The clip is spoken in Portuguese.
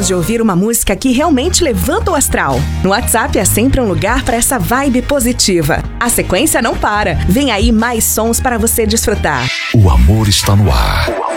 Acabamos de ouvir uma música que realmente levanta o astral. No WhatsApp é sempre um lugar para essa vibe positiva. A sequência não para. Vem aí mais sons para você desfrutar. O amor está no ar.